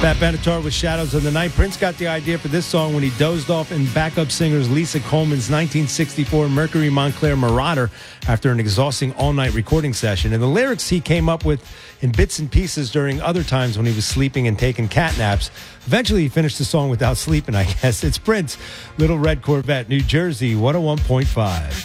Pat Benatar with Shadows of the Night. Prince got the idea for this song when he dozed off in backup singers Lisa Coleman's 1964 Mercury Montclair Marauder after an exhausting all-night recording session. And the lyrics he came up with in bits and pieces during other times when he was sleeping and taking cat naps. Eventually, he finished the song without sleeping, I guess. It's Prince, Little Red Corvette, New Jersey, 101.5.